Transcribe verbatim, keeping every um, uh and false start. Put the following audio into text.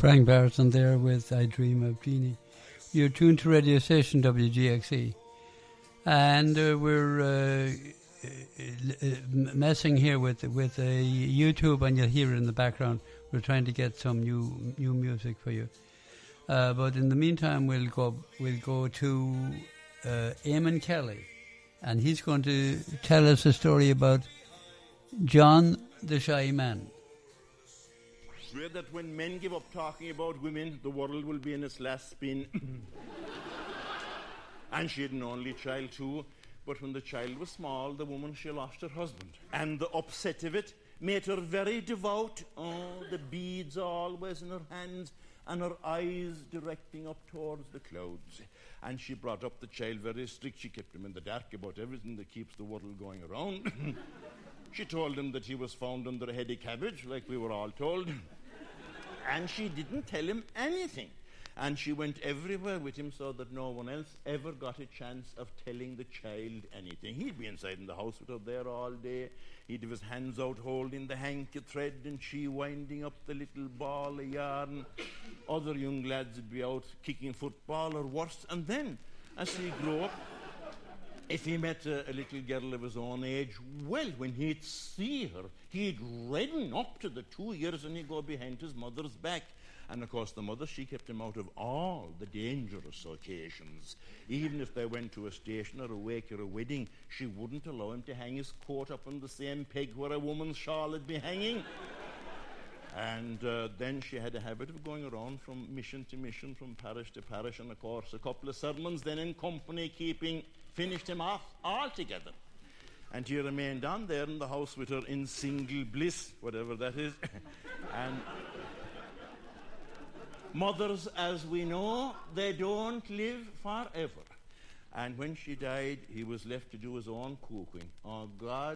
Frank Barton there with I Dream of Jeannie. You're tuned to radio station W G X E. And uh, we're uh, uh, messing here with with uh, YouTube, and you'll hear it in the background. We're trying to get some new new music for you. Uh, but in the meantime, we'll go we'll go to uh, Eamon Kelly, and he's going to tell us a story about John the Shy Man. Read that when men give up talking about women, the world will be in its last spin. And she had an only child too, but when the child was small, the woman, she lost her husband. And the upset of it made her very devout. Oh, the beads always in her hands, and her eyes directing up towards the clouds. And she brought up the child very strict. She kept him in the dark about everything that keeps the world going around. She told him that he was found under a heady cabbage, like we were all told. And she didn't tell him anything. And she went everywhere with him so that no one else ever got a chance of telling the child anything. He'd be inside in the house with her there all day. He'd have his hands out holding the hanky thread, and she winding up the little ball of yarn. Other young lads would be out kicking football or worse. And then, as he grew up, if he met a, a little girl of his own age, well, when he'd see her, he'd redden up to the two years and he'd go behind his mother's back. And, of course, the mother, she kept him out of all the dangerous occasions. Even if they went to a station or a wake or a wedding, she wouldn't allow him to hang his coat up on the same peg where a woman's shawl would be hanging. And uh, then she had a habit of going around from mission to mission, from parish to parish, and, of course, a couple of sermons then in company keeping finished him off altogether. And he remained down there in the house with her in single bliss, whatever that is. And mothers, as we know, they don't live forever. And when she died, he was left to do his own cooking. Oh, God